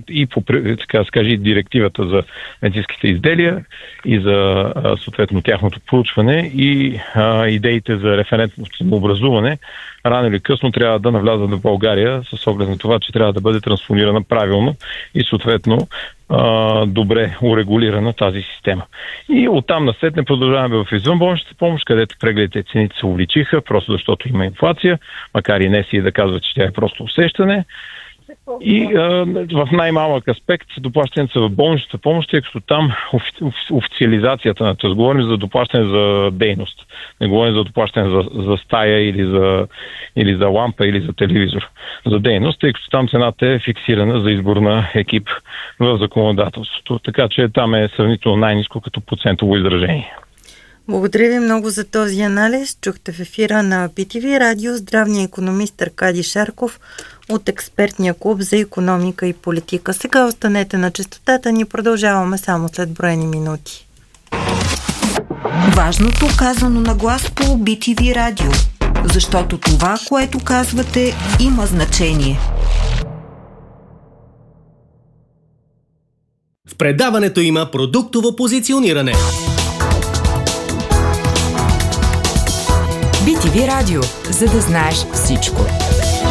и по, така да се каже, директивата за медицинските изделия и за съответно тяхното проучване и идеите за референтно образуване рано или късно трябва да навлязат в България с оглед на това, че трябва да бъде трансформирана правилно и съответно добре урегулирана тази система. И оттам насетне продължаваме в извънболничната помощ, където прегледите цените се увеличиха, просто защото има инфлация, макар и не си да казва, че тя е просто усещане. И в най-малък аспект доплащането са в болничната помощ, тъй като там официализацията на това, говорим за доплащане за дейност, не говорим за доплащане за стая или за лампа или за телевизор, за дейност, тъй като там цената е фиксирана за избор на екип в законодателството, така че там е сравнително най-ниско като процентово изражение. Благодаря ви много за този анализ. Чухте в ефира на BTV Радио здравния икономист Аркадий Шарков от експертния клуб за икономика и политика. Сега останете на честотата ни, продължаваме само след броени минути. Важното казано на глас по BTV Радио, защото това, което казвате, има значение. В предаването има продуктово позициониране. BTV Радио, за да знаеш всичко.